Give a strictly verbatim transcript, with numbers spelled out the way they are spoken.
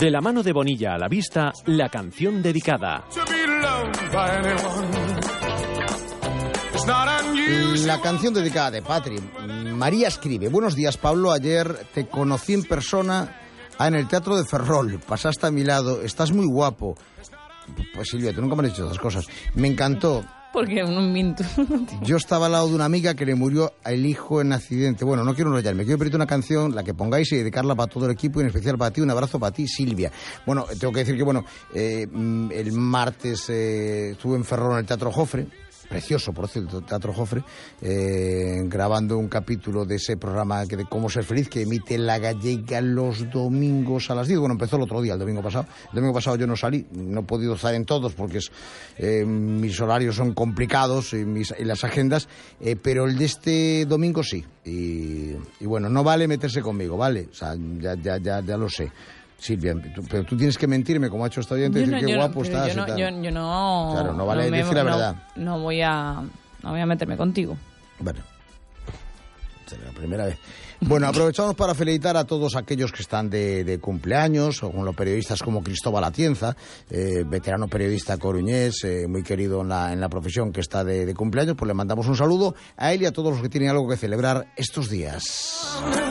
De la mano de Bonilla a la vista, la canción dedicada. La canción dedicada de Patri. María escribe: buenos días, Pablo, ayer te conocí en persona ah, en el Teatro de Ferrol, pasaste a mi lado, estás muy guapo. Pues Silvia, tú nunca me has dicho esas cosas. Me encantó. Porque un minto. Yo estaba al lado de una amiga que le murió el hijo en accidente. Bueno, no quiero enrollarme, quiero pedirte una canción, la que pongáis y dedicarla para todo el equipo y en especial para ti. Un abrazo para ti, Silvia. Bueno, tengo que decir que, bueno, eh, el martes eh, estuve en Ferrol en el Teatro Jofre. Precioso, por cierto, Teatro Jofre, eh, grabando un capítulo de ese programa que de Cómo ser feliz, que emite La Gallega los domingos a las diez. Bueno, empezó el otro día, el domingo pasado. El domingo pasado yo no salí, no he podido estar en todos porque es, eh, mis horarios son complicados y, mis, y las agendas, eh, pero el de este domingo sí. Y, y bueno, no vale meterse conmigo, ¿vale? O sea, ya, ya, ya, ya lo sé. Silvia, tú, pero tú tienes que mentirme, como ha hecho esta oyente, decir no, qué yo guapo no, estás yo no, y tal. Yo, yo no... Claro, no vale no me, decir la no, verdad. No voy a... No voy a meterme contigo. Bueno, será la primera vez. Bueno, aprovechamos para felicitar a todos aquellos que están de, de cumpleaños, o con los periodistas como Cristóbal Atienza, eh, veterano periodista coruñés, eh, muy querido en la, en la profesión, que está de, de cumpleaños. Pues le mandamos un saludo a él y a todos los que tienen algo que celebrar estos días.